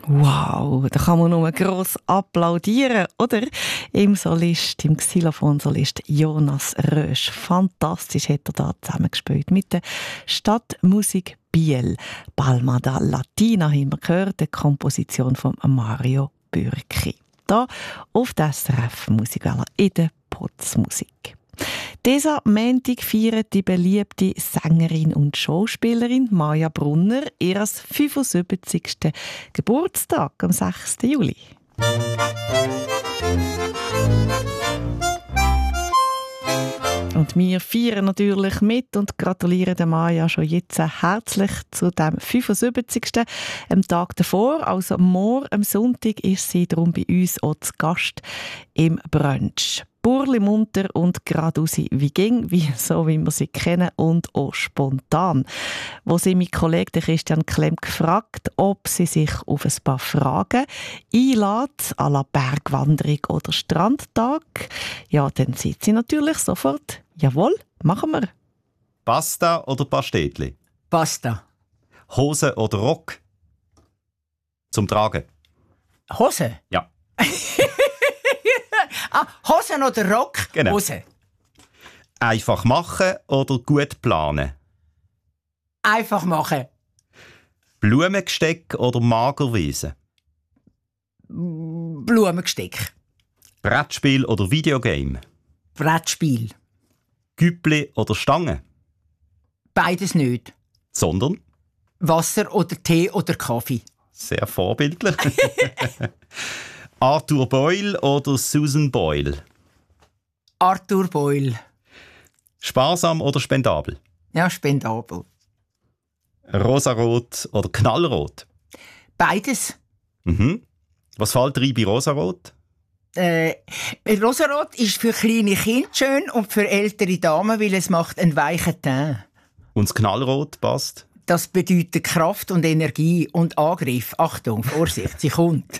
Wow, da kann man nur gross applaudieren, oder? Im Xylophonsolist Jonas Rösch. Fantastisch hat er da zusammengespielt mit der Stadtmusik Biel. Palma da Latina haben wir gehört, die Komposition von Mario Bürki. Da auf der SRF Musikwelle in der Potzmusik. Dieser Montag feiert die beliebte Sängerin und Schauspielerin Maja Brunner ihren 75. Geburtstag am 6. Juli. Und wir feiern natürlich mit und gratulieren der Maja schon jetzt herzlich zu dem 75. Am Tag davor, also morgen am Sonntag, ist sie darum bei uns auch zu Gast im Brunch. Burli munter und geradeaus wie ging, so wie wir sie kennen, und auch spontan. Wo sie mein Kollege Christian Klemm gefragt, ob sie sich auf ein paar Fragen einlädt, à la Bergwanderung oder Strandtag, ja, dann sieht sie natürlich sofort, jawohl, machen wir. Pasta oder Pastetli? Pasta. Hose oder Rock? Zum Tragen? Hose? Ja. Hosen oder Rock? Genau. Hose. Einfach machen oder gut planen? Einfach machen. Blumengesteck oder Magerwesen? Blumengesteck. Brettspiel oder Videogame? Brettspiel. Güppli oder Stange? Beides nicht. Sondern? Wasser oder Tee oder Kaffee. Sehr vorbildlich. Arthur Boyle oder Susan Boyle? Arthur Boyle. Sparsam oder spendabel? Ja, spendabel. Rosarot oder Knallrot? Beides. Mhm. Was fällt rein bei Rosarot? Rosarot ist für kleine Kinder schön und für ältere Damen, weil es macht einen weichen Teint. Und das Knallrot passt? Das bedeutet Kraft und Energie und Angriff. Achtung, Vorsicht, sie kommt.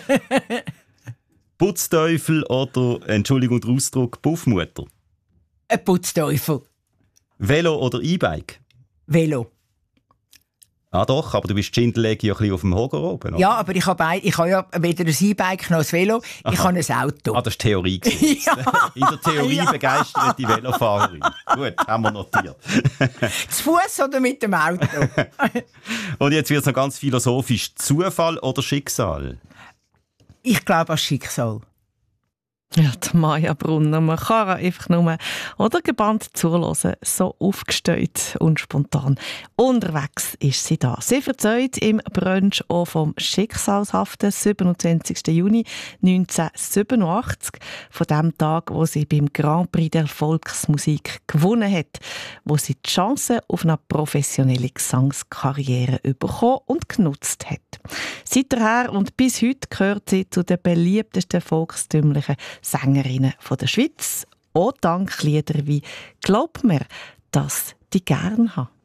Putzteufel oder, Entschuldigung der Ausdruck, Puffmutter? Ein Putzteufel. Velo oder E-Bike? Velo. Ah doch, aber du bist Schindelegi ja ein bisschen auf dem Hocker oben, oder? Ja, aber ich habe ja weder ein E-Bike noch ein Velo. Ich habe ein Auto. Ah, das war Theorie. Ja. In der Theorie begeistert die Velofahrerin. Gut, haben wir notiert. Zu Fuß oder mit dem Auto? Und jetzt wird es noch ganz philosophisch. Zufall oder Schicksal? Ich glaube an Schicksal. Ja, die Maja Brunner, man kann einfach nur oder gebannt zuhören, so aufgestellt und spontan. Unterwegs ist sie da. Sie erzählt im Brunch auch vom schicksalshaften 27. Juni 1987, von dem Tag, wo sie beim Grand Prix der Volksmusik gewonnen hat, wo sie die Chance auf eine professionelle Gesangskarriere bekommen und genutzt hat. Seither und bis heute gehört sie zu den beliebtesten volkstümlichen Sängerinnen der Schweiz. Auch dank Lieder wie «Glaub mir, dass ich dich gern habe».